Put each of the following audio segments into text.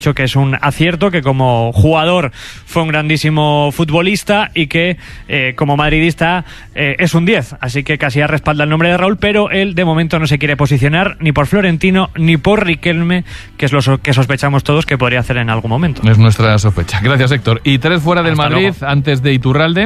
que es un acierto, que como jugador fue un grandísimo futbolista y que como madridista es un 10, así que Casillas respalda el nombre de Raúl, pero él de momento no se quiere posicionar ni por Florentino ni por Riquelme, que es lo que sospechamos todos que podría hacer en algún momento. Es nuestra sospecha. Gracias, Héctor. Y 3 fuera del Madrid, luego. Antes de Iturralde,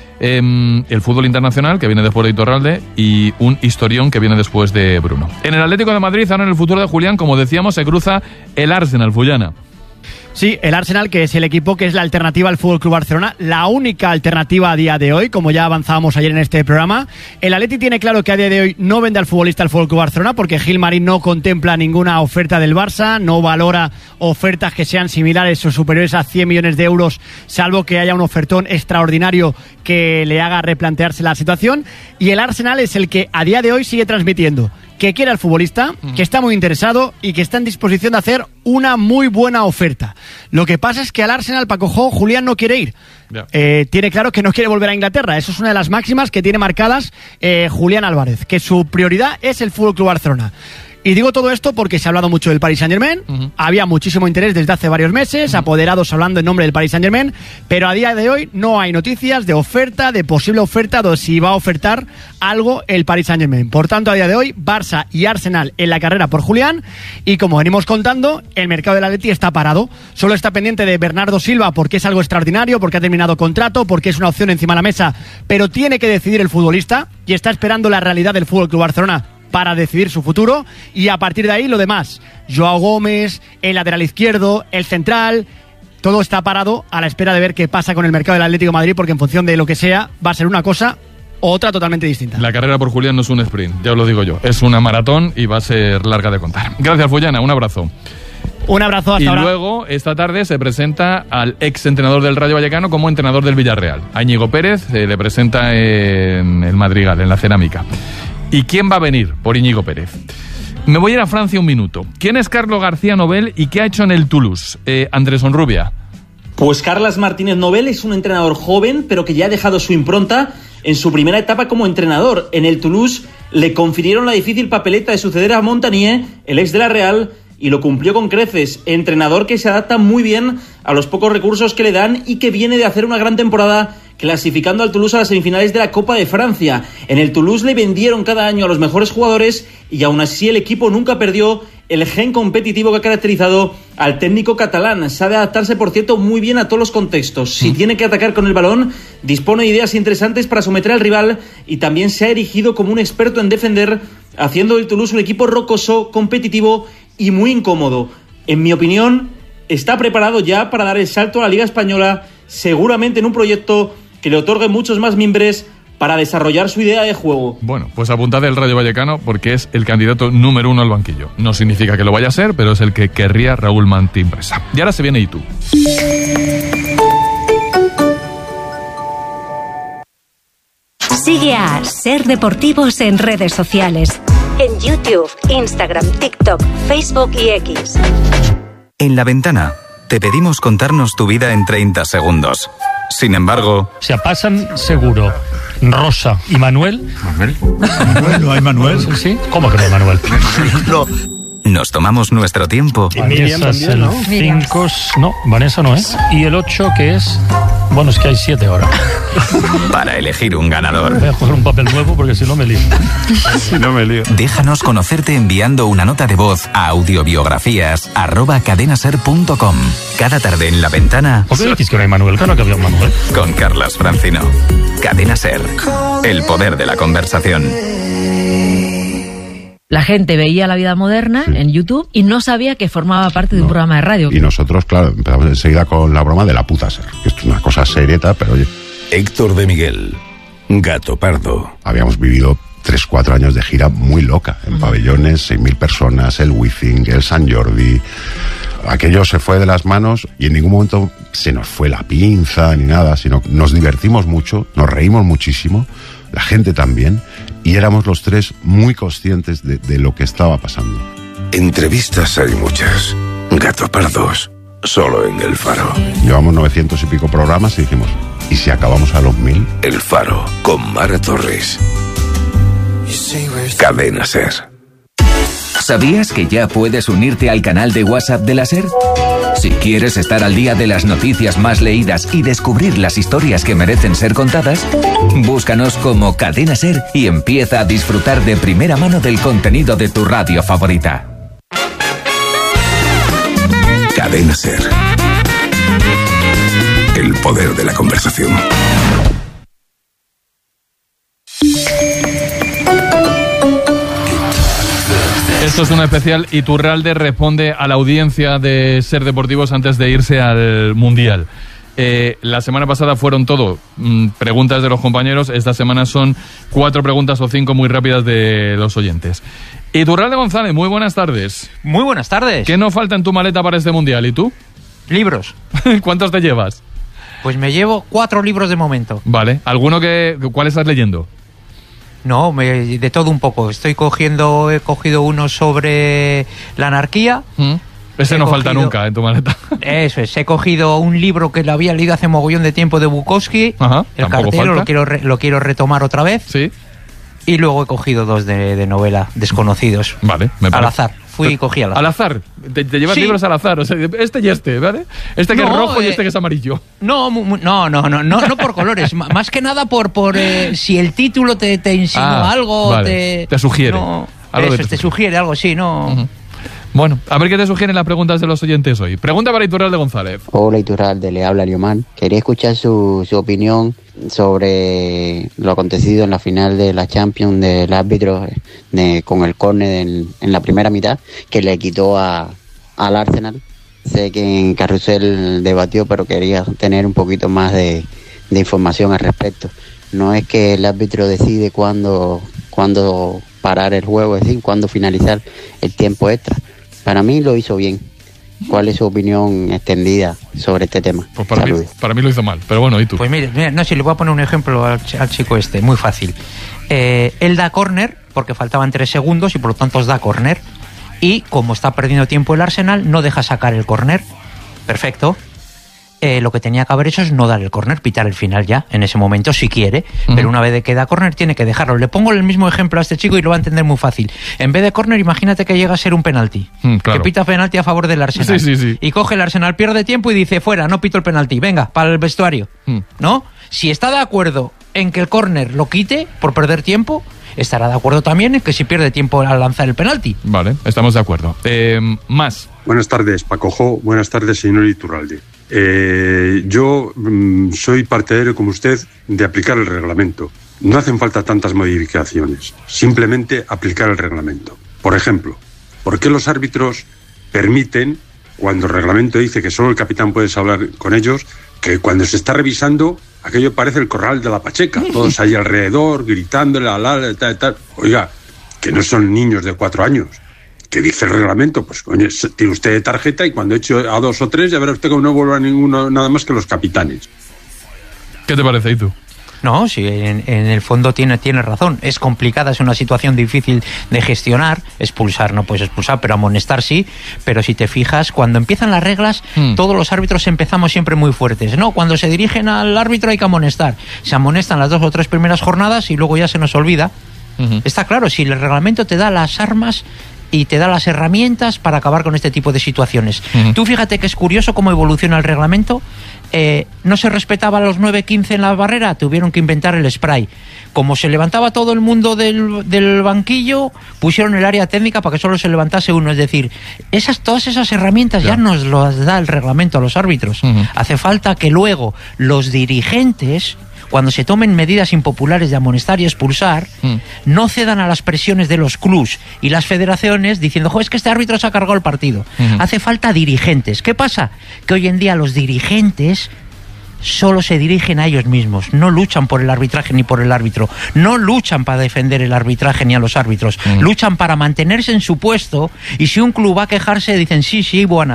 el fútbol internacional, que viene después de Iturralde, y un historión que viene después de Bruno. En el Atlético de Madrid, ahora en el futuro de Julián, como decíamos, se cruza el Arsenal, Fullana. Sí, el Arsenal, que es el equipo que es la alternativa al FC Barcelona, la única alternativa a día de hoy, como ya avanzábamos ayer en este programa. El Atleti tiene claro que a día de hoy no vende al futbolista al FC Barcelona porque Gilmarín no contempla ninguna oferta del Barça, no valora ofertas que sean similares o superiores a 100 millones de euros, salvo que haya un ofertón extraordinario que le haga replantearse la situación. Y el Arsenal es el que a día de hoy sigue transmitiendo que quiere al futbolista, que está muy interesado y que está en disposición de hacer una muy buena oferta. Lo que pasa es que al Arsenal, Paco Jo, Julián no quiere ir. Tiene claro que no quiere volver a Inglaterra. Eso es una de las máximas que tiene marcadas Julián Álvarez, que su prioridad es el FC Barcelona. Y digo todo esto porque se ha hablado mucho del Paris Saint-Germain, había muchísimo interés desde hace varios meses, apoderados hablando en nombre del Paris Saint-Germain, pero a día de hoy no hay noticias de oferta, de posible oferta, de si va a ofertar algo el Paris Saint-Germain. Por tanto, a día de hoy, Barça y Arsenal en la carrera por Julián, y como venimos contando, el mercado del Atleti está parado. Solo está pendiente de Bernardo Silva porque es algo extraordinario, porque ha terminado contrato, porque es una opción encima de la mesa, pero tiene que decidir el futbolista y está esperando la realidad del FC Barcelona para decidir su futuro, y a partir de ahí lo demás. Joao Gómez, el lateral izquierdo, el central, todo está parado a la espera de ver qué pasa con el mercado del Atlético de Madrid, porque en función de lo que sea va a ser una cosa u otra totalmente distinta. La carrera por Julián no es un sprint, ya os lo digo yo, es una maratón y va a ser larga de contar. Gracias, Fullana, un abrazo. Un abrazo, hasta ahora. Y luego, esta tarde, se presenta al ex entrenador del Rayo Vallecano como entrenador del Villarreal. A Íñigo Pérez le presenta en el Madrigal, en la Cerámica. ¿Y quién va a venir por Íñigo Pérez? Me voy a ir a Francia un minuto. ¿Quién es Carlos García Nobel y qué ha hecho en el Toulouse? Andrés Onrubia. Pues Carlas Martínez Nobel es un entrenador joven, pero que ya ha dejado su impronta en su primera etapa como entrenador. En el Toulouse le confirieron la difícil papeleta de suceder a Montagnier, el ex de la Real, y lo cumplió con creces. Entrenador que se adapta muy bien a los pocos recursos que le dan y que viene de hacer una gran temporada clasificando al Toulouse a las semifinales de la Copa de Francia. En el Toulouse le vendieron cada año a los mejores jugadores y aún así el equipo nunca perdió el gen competitivo que ha caracterizado al técnico catalán. Sabe adaptarse, por cierto, muy bien a todos los contextos. Si tiene que atacar con el balón, dispone de ideas interesantes para someter al rival y también se ha erigido como un experto en defender, haciendo del Toulouse un equipo rocoso, competitivo y muy incómodo. En mi opinión, está preparado ya para dar el salto a la Liga Española, seguramente en un proyecto que le otorgue muchos más mimbres para desarrollar su idea de juego. Bueno, pues apuntad el Rayo Vallecano porque es el candidato número 1 al banquillo. No significa que lo vaya a ser, pero es el que querría Raúl Martín Presa. Y ahora se viene Itu. Sigue a Ser Deportivos en redes sociales. En YouTube, Instagram, TikTok, Facebook y X. En La Ventana te pedimos contarnos tu vida en 30 segundos. Sin embargo... Se pasan seguro Rosa y Manuel. ¿Manuel? ¿No hay Manuel? ¿Sí? ¿Cómo que no hay Manuel? No. Nos tomamos nuestro tiempo. Vanessa es el 5... No, Vanessa no es. Y el 8 que es... Bueno, es que hay 7 ahora. Para elegir un ganador. Voy a coger un papel nuevo porque si no me lío. Déjanos conocerte enviando una nota de voz a audiobiografías@cadenaser.com. Cada tarde en La Ventana. ¿Por qué decís que no hay Manuel? Claro que había un Manuel. Con Carlas Francino. Cadena Ser. El poder de la conversación. La gente veía La Vida Moderna en YouTube y no sabía que formaba parte de un programa de radio. Y nosotros, claro, empezamos enseguida con la broma de la puta ser, que es una cosa serieta, pero oye. Héctor de Miguel, Gato Pardo. Habíamos vivido 3-4 años de gira muy loca, en pabellones, 6.000 personas, el Wizzing, el Sant Jordi. Aquello se fue de las manos y en ningún momento se nos fue la pinza ni nada, sino nos divertimos mucho, nos reímos muchísimo, la gente también, y éramos los tres muy conscientes de lo que estaba pasando. Entrevistas hay muchas. Gato Pardos, solo en El Faro. Llevamos 900 y pico programas y dijimos, ¿y si acabamos a los 1000? El Faro, con Mara Torres. Cadena Ser. ¿Sabías que ya puedes unirte al canal de WhatsApp de la SER? Si quieres estar al día de las noticias más leídas y descubrir las historias que merecen ser contadas, búscanos como Cadena SER y empieza a disfrutar de primera mano del contenido de tu radio favorita. Cadena SER. El poder de la conversación. Esto es un especial. Iturralde responde a la audiencia de SER Deportivos antes de irse al Mundial. La semana pasada fueron todo preguntas de los compañeros. Esta semana son 4 preguntas o 5 muy rápidas de los oyentes. Iturralde González, muy buenas tardes. Muy buenas tardes. ¿Qué nos falta en tu maleta para este Mundial? ¿Y tú? Libros. ¿Cuántos te llevas? Pues me llevo 4 libros de momento. Vale. ¿Cuál estás leyendo? No, de todo un poco. He cogido uno sobre la anarquía. Ese no falta nunca en tu maleta. Eso es. He cogido un libro que lo había leído hace mogollón de tiempo de Bukowski. Ajá, El cartero, lo quiero retomar otra vez. Sí. Y luego he cogido 2 de novela, desconocidos. Vale, al azar. Fui y cogí al azar. ¿Al azar? ¿Te llevas libros al azar? O sea, este y este, ¿vale? Este que es rojo y este que es amarillo. No por colores. Más que nada por si el título te insinúa algo. Vale. Te sugiere. Te sugiere algo, sí, no... Uh-huh. Bueno, a ver qué te sugieren las preguntas de los oyentes hoy. Pregunta para Iturralde González. Hola Iturralde, le habla Liomar. Quería escuchar su opinión sobre lo acontecido en la final de la Champions del árbitro con el córner en la primera mitad que le quitó al Arsenal. Sé que en Carrusel debatió, pero quería tener un poquito más de información al respecto. No es que el árbitro decide cuándo parar el juego, es decir, cuándo finalizar el tiempo extra. Para mí lo hizo bien. ¿Cuál es su opinión extendida sobre este tema? Pues para mí lo hizo mal, pero bueno, ¿y tú? Pues mira, no, si le voy a poner un ejemplo al chico este, muy fácil. Él da córner porque faltaban 3 segundos y por lo tanto os da córner. Y como está perdiendo tiempo el Arsenal, no deja sacar el córner. Perfecto. Lo que tenía que haber hecho es no dar el córner, pitar el final ya, en ese momento, si quiere, pero una vez que da córner tiene que dejarlo. Le pongo el mismo ejemplo a este chico y lo va a entender muy fácil. En vez de córner, imagínate que llega a ser un penalti, claro, que pita penalti a favor del Arsenal, sí. Y coge el Arsenal, pierde tiempo y dice, fuera, no pito el penalti, venga, para el vestuario, ¿no? Si está de acuerdo en que el córner lo quite por perder tiempo, estará de acuerdo también en que si pierde tiempo al lanzar el penalti. Vale, estamos de acuerdo. Más. Buenas tardes, Pacojo. Buenas tardes, señor Iturralde. Yo soy partidario, como usted, de aplicar el reglamento. No hacen falta tantas modificaciones, simplemente aplicar el reglamento. Por ejemplo, ¿por qué los árbitros permiten, cuando el reglamento dice que solo el capitán puede hablar con ellos, que cuando se está revisando, aquello parece el corral de la Pacheca, todos ahí alrededor, gritándole, tal. Oiga, que no son niños de 4 años. ¿Qué dice el reglamento? Pues coño, tiene usted tarjeta y cuando eche a 2 o 3 ya verá usted que no vuelva a ninguno nada más que los capitanes. ¿Qué te parece, y tú? No, sí, en el fondo tiene razón. Es complicada, es una situación difícil de gestionar. Expulsar no puedes expulsar, pero amonestar sí. Pero si te fijas, cuando empiezan las reglas, todos los árbitros empezamos siempre muy fuertes. No, cuando se dirigen al árbitro hay que amonestar. Se amonestan las 2 o 3 primeras jornadas y luego ya se nos olvida. Está claro, si el reglamento te da las armas y te da las herramientas para acabar con este tipo de situaciones. Tú fíjate que es curioso cómo evoluciona el reglamento. No se respetaba los 9-15 en la barrera, tuvieron que inventar el spray. Como se levantaba todo el mundo del banquillo, pusieron el área técnica para que solo se levantase uno. Es decir, todas esas herramientas ya nos las da el reglamento a los árbitros. Hace falta que luego los dirigentes, cuando se tomen medidas impopulares de amonestar y expulsar, no cedan a las presiones de los clubs y las federaciones diciendo, es que este árbitro se ha cargado el partido. Hace falta dirigentes. ¿Qué pasa? Que hoy en día los dirigentes solo se dirigen a ellos mismos, no luchan por el arbitraje ni por el árbitro, no luchan para defender el arbitraje ni a los árbitros, luchan para mantenerse en su puesto, y si un club va a quejarse dicen sí, buena.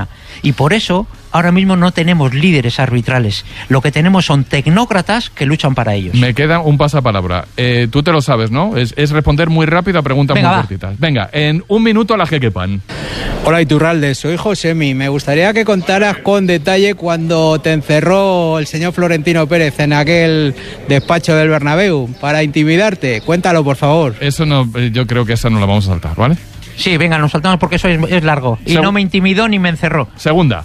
Y por eso ahora mismo no tenemos líderes arbitrales, lo que tenemos son tecnócratas que luchan para ellos. Me queda un pasapalabra. Tú te lo sabes, ¿no? Es responder muy rápido a preguntas muy cortitas. Venga, en 1 minuto a la que quepan. Hola Iturralde, soy Josemi. Me gustaría que contaras con detalle cuando te encerró el señor Florentino Pérez en aquel despacho del Bernabéu para intimidarte. Cuéntalo, por favor. Eso no, yo creo que esa no la vamos a saltar, ¿vale? Sí, venga, nos saltamos porque eso es largo. Y no me intimidó ni me encerró. Segunda.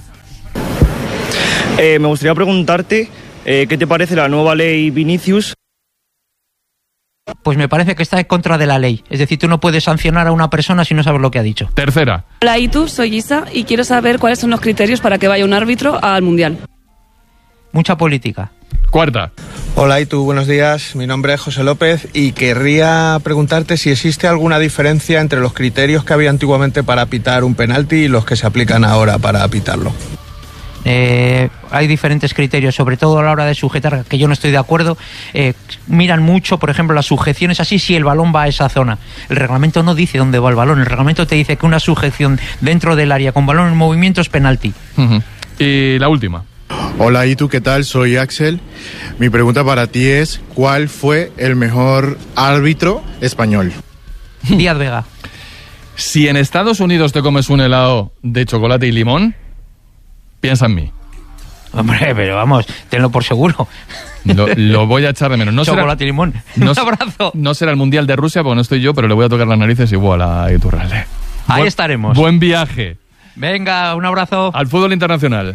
Me gustaría preguntarte ¿qué te parece la nueva ley Vinicius? Pues me parece que está en contra de la ley. Es decir, tú no puedes sancionar a una persona si no sabes lo que ha dicho. Tercera. Hola, Itu, soy Isa y quiero saber cuáles son los criterios para que vaya un árbitro al Mundial. Mucha política. Cuarta. Hola Itu, buenos días. Mi nombre es José López y querría preguntarte si existe alguna diferencia entre los criterios que había antiguamente para pitar un penalti y los que se aplican ahora para pitarlo. Hay diferentes criterios, sobre todo a la hora de sujetar, que yo no estoy de acuerdo. Miran mucho, por ejemplo, las sujeciones así, si el balón va a esa zona. El reglamento no dice dónde va el balón, el reglamento te dice que una sujeción dentro del área con balón en movimiento es penalti. Y la última. Hola Itu, ¿qué tal? Soy Axel. Mi pregunta para ti es, ¿cuál fue el mejor árbitro español? Díaz Vega. Si en Estados Unidos te comes un helado de chocolate y limón, piensa en mí. Hombre, pero vamos, tenlo por seguro. Lo voy a echar de menos. No chocolate y limón. Un abrazo. No será el Mundial de Rusia porque no estoy yo, pero le voy a tocar las narices igual a Iturralde. Ahí estaremos. Buen viaje. Venga, un abrazo. Al fútbol internacional.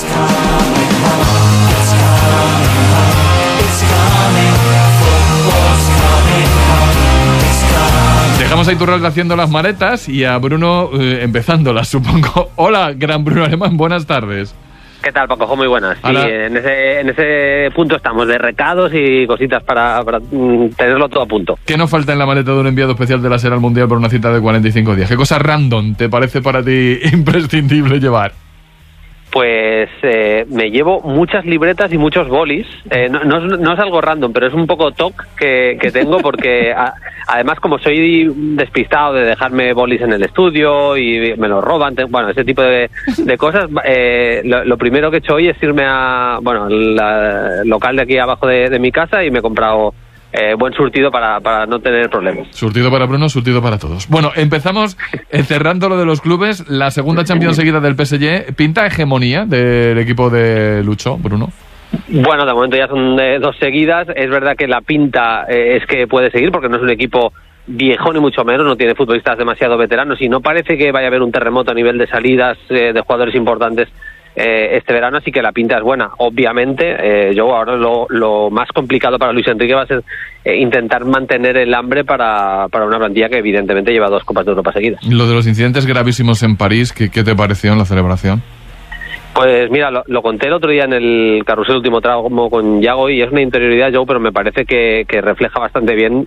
Dejamos a Iturralde haciendo las maletas y a Bruno empezándolas, supongo. Hola, gran Bruno Alemán, buenas tardes. ¿Qué tal, Paco? Muy buenas. Sí, en ese punto estamos, de recados y cositas para tenerlo todo a punto. ¿Qué nos falta en la maleta de un enviado especial de la SER al Mundial por una cita de 45 días? ¿Qué cosa random te parece para ti imprescindible llevar? Pues me llevo muchas libretas y muchos bolis. No es algo random, pero es un poco toc que tengo porque además como soy despistado de dejarme bolis en el estudio y me los roban, bueno, ese tipo de cosas, lo primero que he hecho hoy es irme al local de aquí abajo de mi casa y me he comprado buen surtido para no tener problemas. Surtido para Bruno, surtido para todos. Bueno, empezamos cerrando lo de los clubes. La segunda Champions seguida del PSG. ¿Pinta hegemonía del equipo de Lucho, Bruno? Bueno, de momento ya son 2 seguidas. Es verdad que la pinta es que puede seguir porque no es un equipo viejo ni mucho menos, no tiene futbolistas demasiado veteranos y no parece que vaya a haber un terremoto a nivel de salidas de jugadores importantes este verano, así que la pinta es buena. Obviamente, ahora lo más complicado para Luis Enrique va a ser intentar mantener el hambre para una plantilla que evidentemente lleva 2 Copas de Europa seguidas. Lo de los incidentes gravísimos en París, ¿qué te pareció en la celebración? Pues mira, lo conté el otro día en el carrusel último tramo con Yago y es una interioridad, Joe, pero me parece que refleja bastante bien,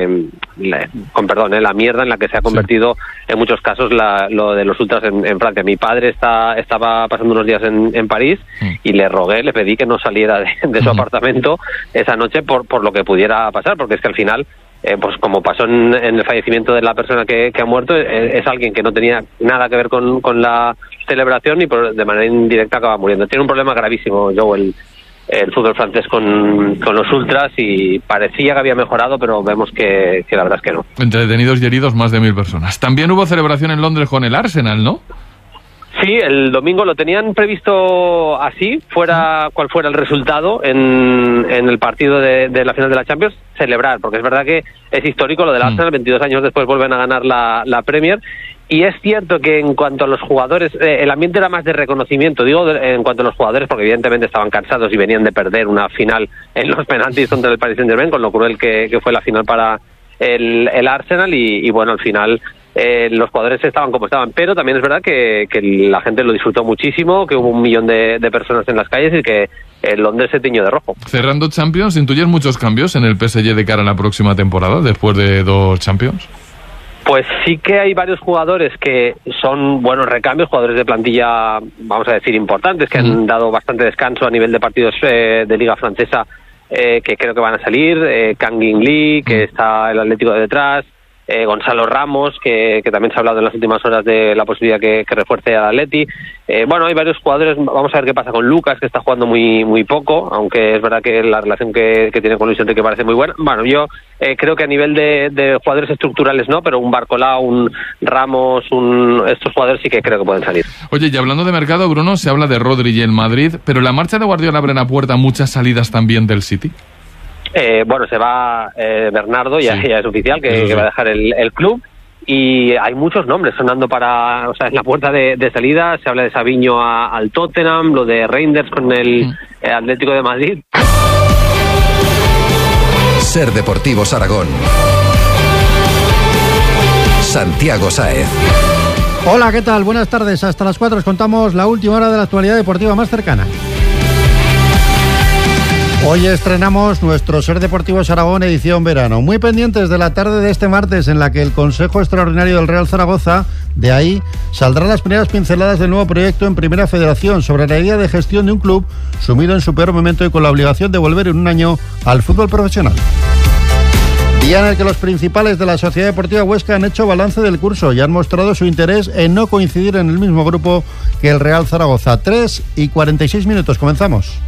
la mierda en la que se ha convertido en muchos casos lo de los ultras en Francia. Mi padre estaba pasando unos días en París y le pedí que no saliera de su apartamento esa noche por lo que pudiera pasar, porque es que al final, pues como pasó en el fallecimiento de la persona que ha muerto, es alguien que no tenía nada que ver con la celebración y de manera indirecta acaba muriendo. Tiene un problema gravísimo, Joe, el fútbol francés con los ultras y parecía que había mejorado, pero vemos que la verdad es que no. Entre detenidos y heridos, más de 1000 personas. También hubo celebración en Londres con el Arsenal, ¿no? Sí, el domingo lo tenían previsto así, fuera cual fuera el resultado en el partido de la final de la Champions, celebrar, porque es verdad que es histórico lo del Arsenal, 22 años después vuelven a ganar la Premier, y es cierto que en cuanto a los jugadores, el ambiente era más de reconocimiento, en cuanto a los jugadores, porque evidentemente estaban cansados y venían de perder una final en los penaltis contra el Paris Saint-Germain, con lo cruel que fue la final para el Arsenal, y bueno, al final los jugadores estaban como estaban, pero también es verdad que la gente lo disfrutó muchísimo, que hubo 1 millón de personas en las calles y que Londres se tiñó de rojo. Cerrando Champions, ¿intuyes muchos cambios en el PSG de cara a la próxima temporada, después de 2 Champions? Pues sí que hay varios jugadores que son buenos recambios, jugadores de plantilla, vamos a decir, importantes, que han dado bastante descanso a nivel de partidos de Liga Francesa, que creo que van a salir, Kang In Lee, que está el Atlético de detrás, Gonzalo Ramos, que también se ha hablado en las últimas horas de la posibilidad que refuerce al Atleti. Bueno, hay varios jugadores, vamos a ver qué pasa con Lucas, que está jugando muy poco, aunque es verdad que la relación que tiene con Luis Enrique parece muy buena. Bueno, yo creo que a nivel de jugadores estructurales no, pero un Barcola, un Ramos, estos jugadores sí que creo que pueden salir. Oye, y hablando de mercado, Bruno, se habla de Rodri y el Madrid, pero la marcha de Guardiola abre la puerta a muchas salidas también del City. Bueno, se va Bernardo, ya es oficial que va a dejar el club. y hay muchos nombres sonando en la puerta de salida. Se habla de Savinho al Tottenham, lo de Reinders con el Atlético de Madrid. Ser Deportivos Aragón. Santiago Sáez. Hola, ¿qué tal? Buenas tardes. Hasta las 4 os contamos la última hora de la actualidad deportiva más cercana. Hoy estrenamos nuestro Ser Deportivos Aragón edición verano. Muy pendientes de la tarde de este martes, en la que el Consejo Extraordinario del Real Zaragoza, de ahí saldrán las primeras pinceladas del nuevo proyecto en Primera Federación sobre la idea de gestión de un club sumido en su peor momento y con la obligación de volver en un año al fútbol profesional. Día en el que los principales de la Sociedad Deportiva Huesca han hecho balance del curso y han mostrado su interés en no coincidir en el mismo grupo que el Real Zaragoza. 3:46, comenzamos.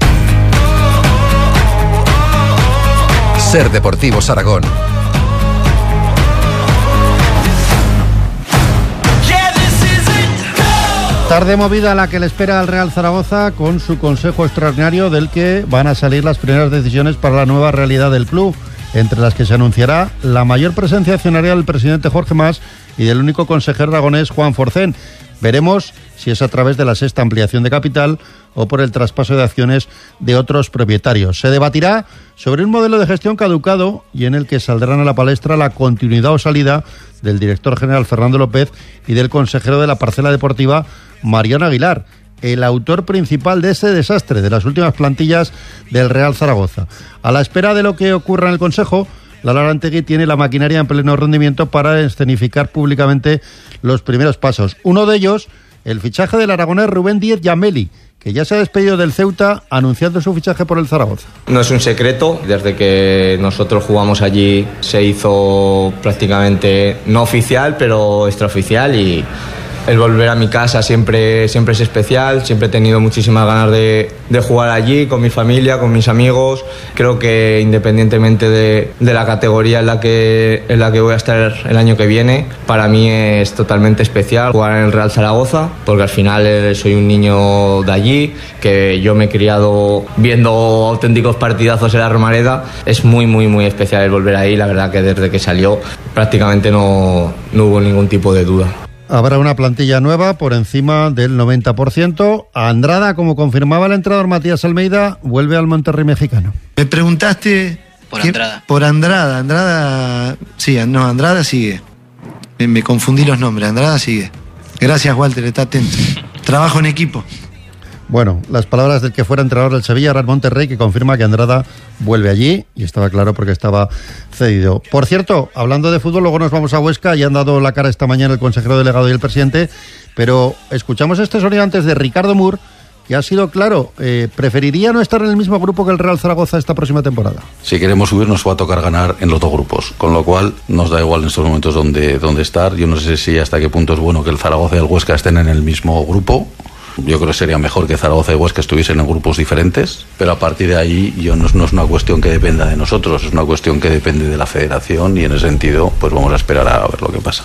Ser Deportivos Aragón. Tarde movida la que le espera al Real Zaragoza con su consejo extraordinario, del que van a salir las primeras decisiones para la nueva realidad del club, entre las que se anunciará la mayor presencia accionaria del presidente Jorge Mas y del único consejero aragonés Juan Forcén. Veremos si es a través de la sexta ampliación de capital o por el traspaso de acciones de otros propietarios. Se debatirá sobre un modelo de gestión caducado y en el que saldrán a la palestra la continuidad o salida del director general Fernando López y del consejero de la parcela deportiva Mariano Aguilar, el autor principal de ese desastre de las últimas plantillas del Real Zaragoza. A la espera de lo que ocurra en el Consejo, Lara Arantegui tiene la maquinaria en pleno rendimiento para escenificar públicamente los primeros pasos. Uno de ellos, el fichaje del aragonés Rubén Díez Yameli, que ya se ha despedido del Ceuta anunciando su fichaje por el Zaragoza. No es un secreto, desde que nosotros jugamos allí se hizo prácticamente no oficial, pero extraoficial, y el volver a mi casa siempre es especial. Siempre he tenido muchísimas ganas de jugar allí con mi familia, con mis amigos. Creo que independientemente de la categoría en la que voy a estar el año que viene, para mí es totalmente especial jugar en el Real Zaragoza, porque al final soy un niño de allí, que yo me he criado viendo auténticos partidazos en la Romareda. Es muy, muy, muy especial el volver ahí. La verdad que desde que salió prácticamente no hubo ningún tipo de duda. Habrá una plantilla nueva por encima del 90%. Andrada, como confirmaba el entrenador Matías Almeida, vuelve al Monterrey mexicano. Me preguntaste... Por Andrada. Por Andrada. Andrada... Sí, no, Andrada sigue. Me confundí los nombres. Andrada sigue. Gracias, Walter, está atento. Trabajo en equipo. Bueno, las palabras del que fuera entrenador del Sevilla, Real Monterrey, que confirma que Andrada vuelve allí, y estaba claro porque estaba cedido. Por cierto, hablando de fútbol, luego nos vamos a Huesca, y han dado la cara esta mañana el consejero delegado y el presidente, pero escuchamos este sonido antes de Ricardo Mur, que ha sido claro, preferiría no estar en el mismo grupo que el Real Zaragoza esta próxima temporada. Si queremos subir nos va a tocar ganar en los dos grupos, con lo cual nos da igual en estos momentos dónde estar. Yo no sé si hasta qué punto es bueno que el Zaragoza y el Huesca estén en el mismo grupo. Yo creo que sería mejor que Zaragoza y Huesca estuviesen en grupos diferentes, pero a partir de ahí no es una cuestión que dependa de nosotros, es una cuestión que depende de la federación, y en ese sentido pues vamos a esperar a ver lo que pasa.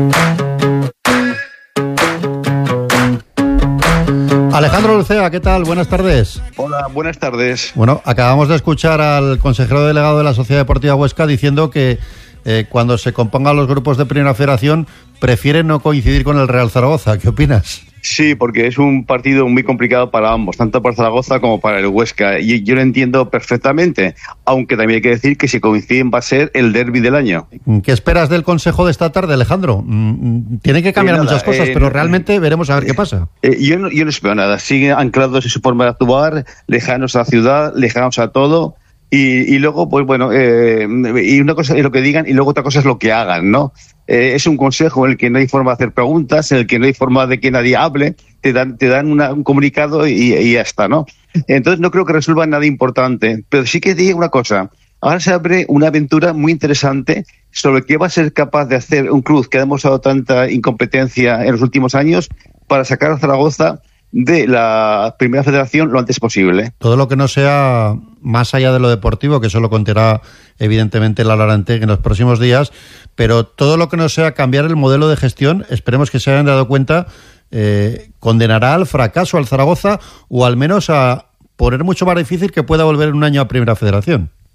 Alejandro Lucea, ¿qué tal? Buenas tardes. Hola, buenas tardes. Bueno, acabamos de escuchar al consejero delegado de la Sociedad Deportiva Huesca diciendo que cuando se compongan los grupos de Primera Federación prefiere no coincidir con el Real Zaragoza. ¿Qué opinas? Sí, porque es un partido muy complicado para ambos, tanto para Zaragoza como para el Huesca, y yo lo entiendo perfectamente, aunque también hay que decir que si coinciden va a ser el derbi del año. ¿Qué esperas del consejo de esta tarde, Alejandro? Tiene que cambiar muchas cosas, pero realmente veremos a ver qué pasa. Yo no espero nada, siguen anclados en su forma de actuar, lejanos a la ciudad, lejanos a todo. Y luego, pues bueno, y una cosa es lo que digan y luego otra cosa es lo que hagan, ¿no? Es un consejo en el que no hay forma de hacer preguntas, en el que no hay forma de que nadie hable, te dan un comunicado y ya está, ¿no? Entonces no creo que resuelvan nada importante, pero sí que digo una cosa. Ahora se abre una aventura muy interesante sobre qué va a ser capaz de hacer un club que ha demostrado tanta incompetencia en los últimos años para sacar a Zaragoza de la Primera Federación lo antes posible. Todo lo que no sea más allá de lo deportivo, que eso lo contará evidentemente Lara Arantegui en los próximos días, pero todo lo que no sea cambiar el modelo de gestión, esperemos que se hayan dado cuenta, condenará al fracaso al Zaragoza, o al menos a poner mucho más difícil que pueda volver en un año a Primera Federación.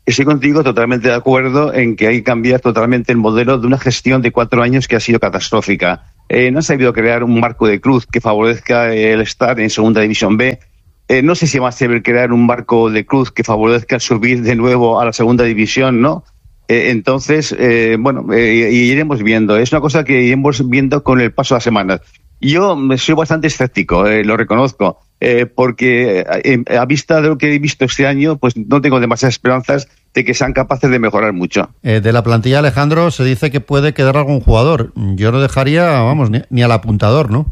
estoy contigo totalmente de acuerdo en que hay que cambiar totalmente el modelo de una gestión de 4 años que ha sido catastrófica. No han sabido crear un marco de cruz que favorezca el estar en Segunda División B. No sé si va a saber crear un marco de cruz que favorezca subir de nuevo a la Segunda División, ¿no? Entonces, iremos viendo. Es una cosa que iremos viendo con el paso de las semanas. Yo soy bastante escéptico, lo reconozco, porque a vista de lo que he visto este año, pues no tengo demasiadas esperanzas de que sean capaces de mejorar mucho. De la plantilla, Alejandro, se dice que puede quedar algún jugador. Yo no dejaría, vamos, ni al apuntador, ¿no?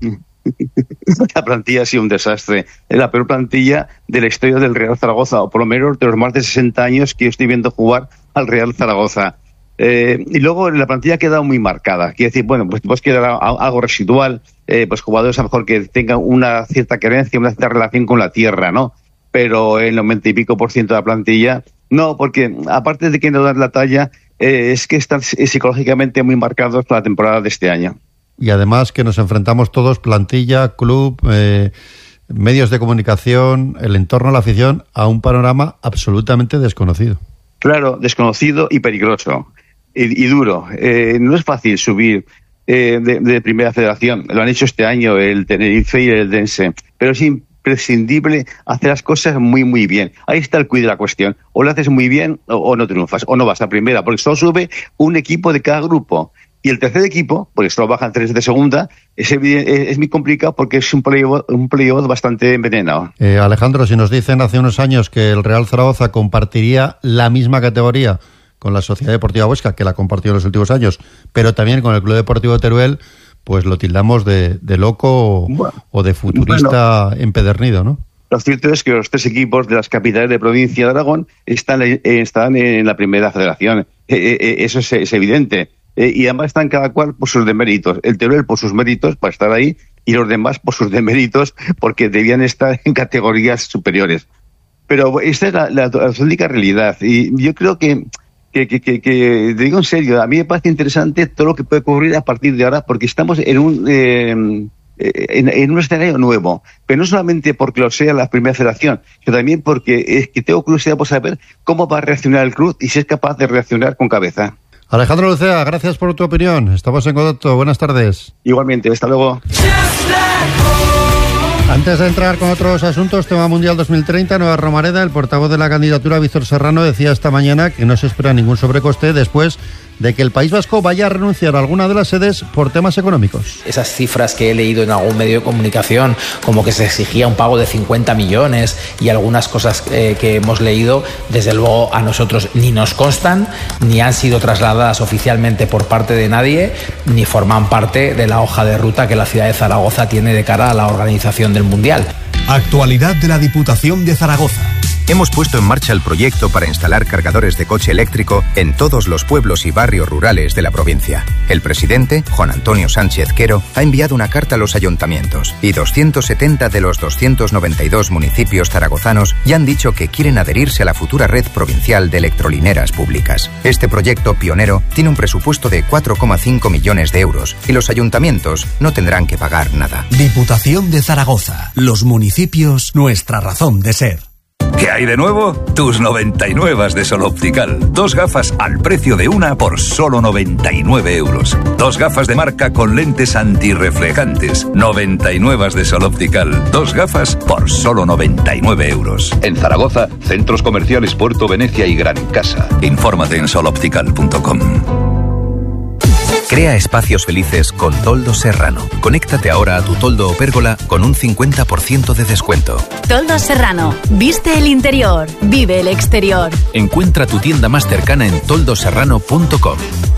La plantilla ha sido un desastre. Es la peor plantilla de la historia del Real Zaragoza, o por lo menos de los más de 60 años que yo estoy viendo jugar al Real Zaragoza. Y luego la plantilla ha quedado muy marcada. Quiere decir, bueno, pues quedará algo residual, pues jugadores a lo mejor que tengan una cierta creencia, una cierta relación con la tierra, ¿no? Pero el 90 y pico % de la plantilla, no, porque aparte de que no dan la talla, es que están psicológicamente muy marcados para la temporada de este año. Y además que nos enfrentamos todos, plantilla, club, medios de comunicación, el entorno a la afición, a un panorama absolutamente desconocido. Claro, desconocido y peligroso. Y duro. No es fácil subir de primera federación. Lo han hecho este año el Tenerife y el Dense. Pero es imprescindible hacer las cosas muy, muy bien. Ahí está el quid de la cuestión. O lo haces muy bien o no triunfas. O no vas a primera. Porque solo sube un equipo de cada grupo. Y el tercer equipo, porque solo bajan 3 de segunda, es muy complicado porque es un playoff bastante envenenado. Alejandro, si nos dicen hace unos años que el Real Zaragoza compartiría la misma categoría con la Sociedad Deportiva Huesca, que la compartió en los últimos años, pero también con el Club Deportivo Teruel, pues lo tildamos de loco o de futurista empedernido, ¿no? Lo cierto es que los 3 equipos de las capitales de provincia de Aragón están en la primera federación. Eso es evidente. Y además están cada cual por sus deméritos. El Teruel por sus méritos para estar ahí y los demás por sus deméritos porque debían estar en categorías superiores. Pero esta es la auténtica realidad. Y yo creo que te digo en serio, a mí me parece interesante todo lo que puede ocurrir a partir de ahora, porque estamos en un escenario nuevo, pero no solamente porque lo sea la primera federación, sino también porque es que tengo curiosidad por saber cómo va a reaccionar el club y si es capaz de reaccionar con cabeza. Alejandro Lucea, gracias por tu opinión. Estamos en contacto. Buenas tardes. Igualmente, hasta luego. Antes de entrar con otros asuntos, tema Mundial 2030, Nueva Romareda, el portavoz de la candidatura, Víctor Serrano, decía esta mañana que no se espera ningún sobrecoste después de que el País Vasco vaya a renunciar a alguna de las sedes por temas económicos. Esas cifras que he leído en algún medio de comunicación, como que se exigía un pago de 50 millones y algunas cosas que hemos leído, desde luego a nosotros ni nos constan, ni han sido trasladadas oficialmente por parte de nadie, ni forman parte de la hoja de ruta que la ciudad de Zaragoza tiene de cara a la organización del Mundial. Actualidad de la Diputación de Zaragoza. Hemos puesto en marcha el proyecto para instalar cargadores de coche eléctrico en todos los pueblos y barrios rurales de la provincia. El presidente, Juan Antonio Sánchez Quero, ha enviado una carta a los ayuntamientos y 270 de los 292 municipios zaragozanos ya han dicho que quieren adherirse a la futura red provincial de electrolineras públicas. Este proyecto pionero tiene un presupuesto de 4,5 millones de euros y los ayuntamientos no tendrán que pagar nada. Diputación de Zaragoza. Los municipios, nuestra razón de ser. ¿Qué hay de nuevo? Tus 99 de Sol Optical. 2 gafas al precio de una por solo 99 euros. 2 gafas de marca con lentes antirreflejantes. 99 de Sol Optical. 2 gafas por solo 99 euros. En Zaragoza, centros comerciales Puerto Venecia y Gran Casa. Infórmate en soloptical.com. Crea espacios felices con Toldos Serrano. Conéctate ahora a tu toldo o pérgola con un 50% de descuento. Toldos Serrano. Viste el interior, vive el exterior. Encuentra tu tienda más cercana en toldoserrano.com.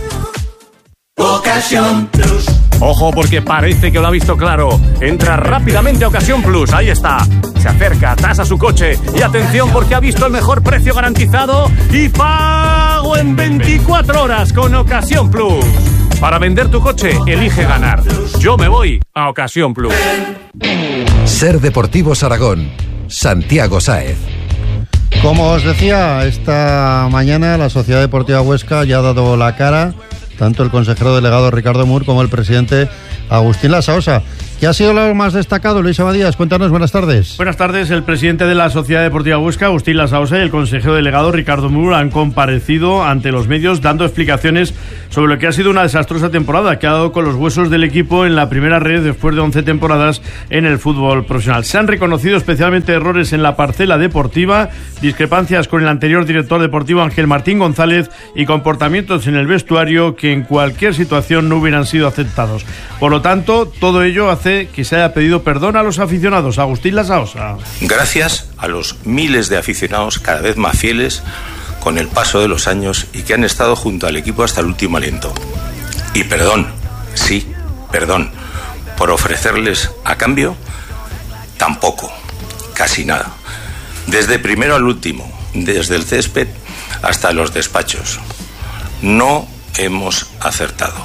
Ocasión Plus. Ojo, porque parece que lo ha visto claro. Entra rápidamente a Ocasión Plus. Ahí está. Se acerca, tasa su coche. Y atención, porque ha visto el mejor precio garantizado y pago en 24 horas con Ocasión Plus. Para vender tu coche, elige ganar. Yo me voy a Ocasión Plus. Ser Deportivos Aragón. Santiago Sáez. Como os decía, esta mañana la Sociedad Deportiva Huesca ya ha dado la cara, tanto el consejero delegado Ricardo Mur como el presidente Agustín Lasaosa, ¿Qué ha sido lo más destacado, Luis Abadías? Cuéntanos, buenas tardes. Buenas tardes. El presidente de la Sociedad Deportiva Huesca, Agustín Lasaosa, y el consejero delegado Ricardo Mur han comparecido ante los medios dando explicaciones sobre lo que ha sido una desastrosa temporada que ha dado con los huesos del equipo en la primera red después de 11 temporadas en el fútbol profesional. Se han reconocido especialmente errores en la parcela deportiva, discrepancias con el anterior director deportivo Ángel Martín González y comportamientos en el vestuario que en cualquier situación no hubieran sido aceptados. Por lo tanto, todo ello hace que se haya pedido perdón a los aficionados. Agustín Lasaosa. Gracias a los miles de aficionados cada vez más fieles con el paso de los años y que han estado junto al equipo hasta el último aliento. Y perdón, sí, perdón, por ofrecerles a cambio tampoco, casi nada. Desde primero al último, desde el césped hasta los despachos. No hemos acertado.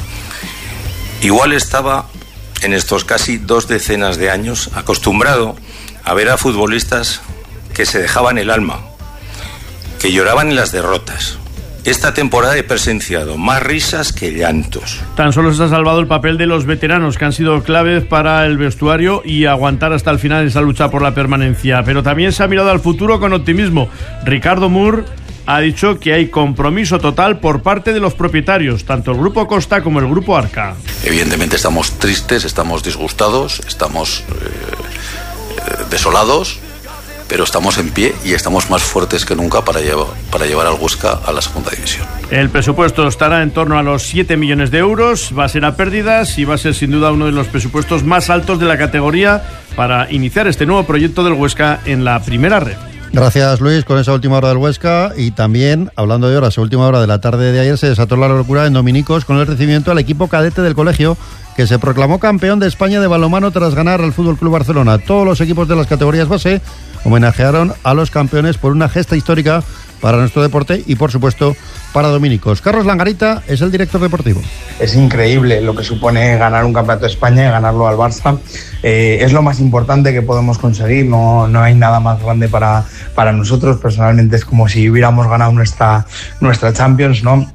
Igual estaba en estos casi 2 decenas de años acostumbrado a ver a futbolistas que se dejaban el alma, que lloraban en las derrotas. Esta temporada he presenciado más risas que llantos. Tan solo se ha salvado el papel de los veteranos, que han sido claves para el vestuario y aguantar hasta el final esa lucha por la permanencia. Pero también se ha mirado al futuro con optimismo. Ricardo Mur ha dicho que hay compromiso total por parte de los propietarios, tanto el Grupo Costa como el Grupo Arca. Evidentemente estamos tristes, estamos disgustados, estamos desolados, pero estamos en pie y estamos más fuertes que nunca para llevar al Huesca a la segunda división. El presupuesto estará en torno a los 7 millones de euros, va a ser a pérdidas y va a ser sin duda uno de los presupuestos más altos de la categoría para iniciar este nuevo proyecto del Huesca en la primera red. Gracias, Luis, con esa última hora del Huesca. Y también, hablando de horas, a última hora de la tarde de ayer se desató la locura en Dominicos con el recibimiento al equipo cadete del colegio, que se proclamó campeón de España de balonmano tras ganar al Fútbol Club Barcelona. Todos los equipos de las categorías base homenajearon a los campeones por una gesta histórica para nuestro deporte y, por supuesto, para Dominicos. Carlos Langarita es el director deportivo. Es increíble lo que supone ganar un campeonato de España y ganarlo al Barça. Es lo más importante que podemos conseguir, no hay nada más grande para nosotros. Personalmente es como si hubiéramos ganado nuestra Champions, ¿no?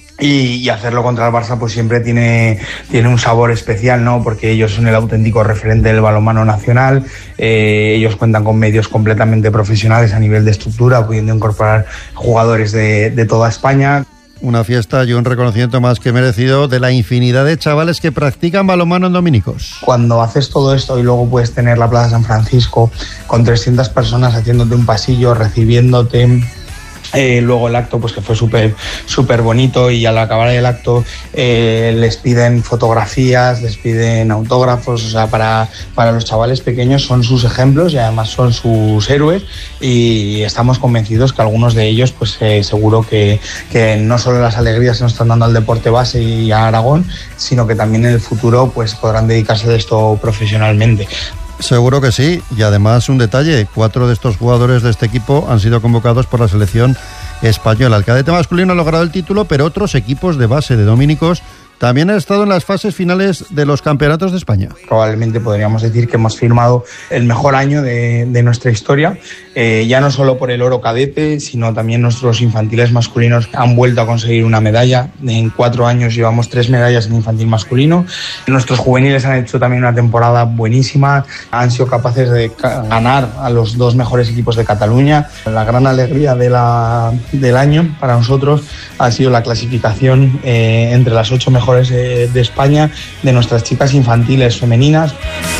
Y hacerlo contra el Barça pues siempre tiene un sabor especial, ¿no? Porque ellos son el auténtico referente del balonmano nacional, ellos cuentan con medios completamente profesionales a nivel de estructura, pudiendo incorporar jugadores de toda España. Una fiesta y un reconocimiento más que merecido de la infinidad de chavales que practican balonmano en Dominicos. Cuando haces todo esto y luego puedes tener la Plaza San Francisco con 300 personas haciéndote un pasillo, recibiéndote... luego el acto pues que fue súper bonito, y al acabar el acto les piden fotografías, les piden autógrafos. O sea, para los chavales pequeños son sus ejemplos y además son sus héroes, y estamos convencidos que algunos de ellos pues seguro que no solo las alegrías se nos están dando al deporte base y a Aragón, sino que también en el futuro pues podrán dedicarse a esto profesionalmente. Seguro que sí, y además un detalle, 4 de estos jugadores de este equipo han sido convocados por la selección española. El cadete masculino ha logrado el título, pero otros equipos de base de Dominicos también han estado en las fases finales de los campeonatos de España. Probablemente podríamos decir que hemos firmado el mejor año de nuestra historia, ya no solo por el oro cadete, sino también nuestros infantiles masculinos han vuelto a conseguir una medalla. En 4 años llevamos 3 medallas en infantil masculino. Nuestros juveniles han hecho también una temporada buenísima, han sido capaces de ganar a los 2 mejores equipos de Cataluña. La gran alegría del año para nosotros ha sido la clasificación entre las 8 mejores de España de nuestras chicas infantiles femeninas.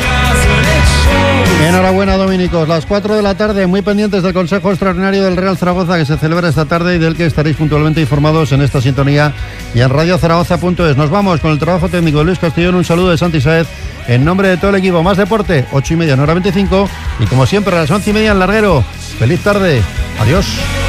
Enhorabuena, Dominicos. Las 4 de la tarde, muy pendientes del Consejo Extraordinario del Real Zaragoza que se celebra esta tarde y del que estaréis puntualmente informados en esta sintonía y en radiozaragoza.es. Nos vamos con el trabajo técnico de Luis Castellón. Un saludo de Santi Saez en nombre de todo el equipo. Más deporte, 8:30 en hora 25, y como siempre a las 11:30 en Larguero. Feliz tarde. Adiós.